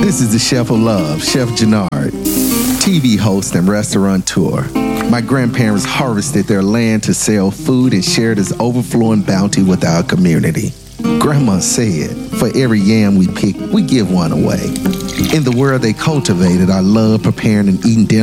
This is the Chef of Love, Chef Jannard, TV host and restaurateur. My grandparents harvested their land to sell food and share this overflowing bounty with our community. Grandma said, for every yam we pick, we give one away. In the world they cultivated, I love preparing and eating dinner